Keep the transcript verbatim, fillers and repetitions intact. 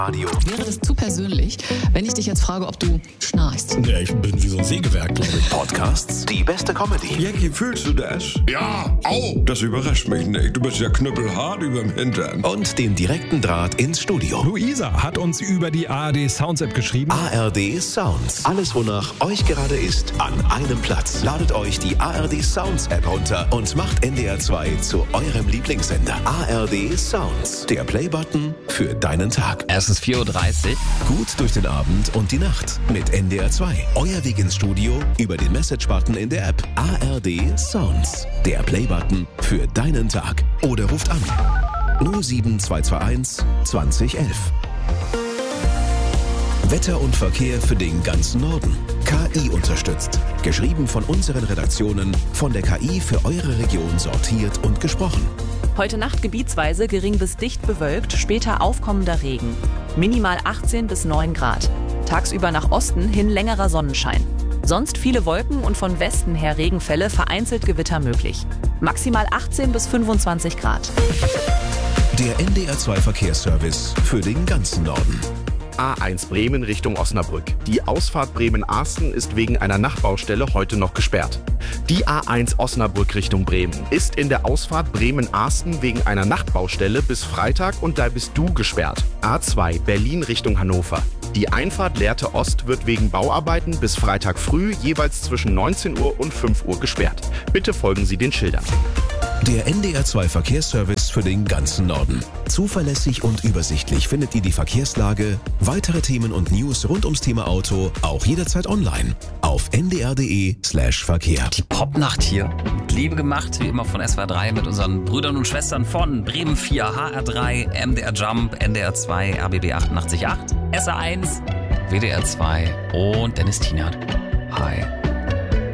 Radio. Wäre das zu persönlich, wenn ich dich jetzt frage, ob du schnarchst? Ja, ich bin wie so ein Sägewerk, glaube ich. Podcasts, die beste Comedy. Jackie, fühlst du das? Ja, au! Das überrascht mich nicht. Du bist ja knüppelhart überm Hintern. Und den direkten Draht ins Studio. Luisa hat uns über die A R D Sounds App geschrieben. A R D Sounds. Alles, wonach euch gerade ist, an einem Platz. Ladet euch die A R D Sounds App runter und macht N D R zwei zu eurem Lieblingssender. A R D Sounds. Der Playbutton für deinen Tag. Es ist vier Uhr dreißig. Gut durch den Abend und die Nacht mit N D R zwei. Euer Weg ins Studio über den Message-Button in der App. A R D Sounds. Der Playbutton für deinen Tag. Oder ruft an null sieben zwei zwei eins zwanzig elf. Wetter und Verkehr für den ganzen Norden. K I unterstützt. Geschrieben von unseren Redaktionen, von der K I für eure Region sortiert und gesprochen. Heute Nacht gebietsweise gering bis dicht bewölkt, später aufkommender Regen. Minimal achtzehn bis neun Grad. Tagsüber nach Osten hin längerer Sonnenschein. Sonst viele Wolken und von Westen her Regenfälle, vereinzelt Gewitter möglich. Maximal achtzehn bis fünfundzwanzig Grad. Der N D R zwei Verkehrsservice für den ganzen Norden. A eins Bremen Richtung Osnabrück. Die Ausfahrt Bremen-Arsten ist wegen einer Nachtbaustelle heute noch gesperrt. Die A eins Osnabrück Richtung Bremen ist in der Ausfahrt Bremen-Arsten wegen einer Nachtbaustelle bis Freitag und da bist du gesperrt. A zwei Berlin Richtung Hannover. Die Einfahrt Lehrte Ost wird wegen Bauarbeiten bis Freitag früh jeweils zwischen neunzehn Uhr und fünf Uhr gesperrt. Bitte folgen Sie den Schildern. Der N D R zwei Verkehrsservice für den ganzen Norden. Zuverlässig und übersichtlich findet ihr die Verkehrslage, weitere Themen und News rund ums Thema Auto auch jederzeit online auf n d r punkt d e slash Verkehr. Die Popnacht hier. Mit Liebe gemacht, wie immer von S W R drei mit unseren Brüdern und Schwestern von Bremen vier, H R drei, M D R Jump, N D R zwei, R B B achtundachtzig Komma acht, S R eins, W D R zwei und Dennis Tienert. Hi.